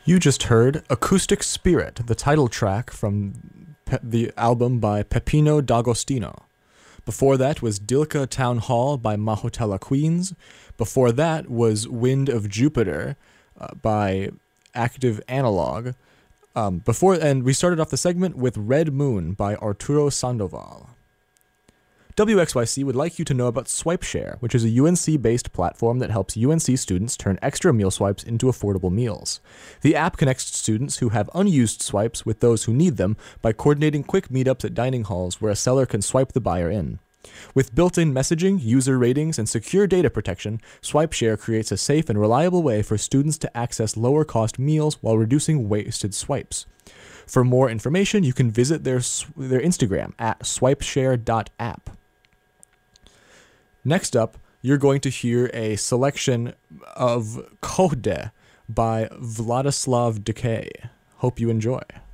You just heard Acoustic Spirit, the title track from the album by Peppino D'Agostino. Before that was Dilka Town Hall by Mahotella Queens. Before that was Wind of Jupiter by Active Analog. And we started off the segment with Red Moon by Arturo Sandoval. WXYC would like you to know about SwipeShare, which is a UNC-based platform that helps UNC students turn extra meal swipes into affordable meals. The app connects students who have unused swipes with those who need them by coordinating quick meetups at dining halls where a seller can swipe the buyer in. With built-in messaging, user ratings, and secure data protection, SwipeShare creates a safe and reliable way for students to access lower-cost meals while reducing wasted swipes. For more information, you can visit their Instagram at swipeshare.app. Next up, you're going to hear a selection of Kode by Vladislav Decay. Hope you enjoy.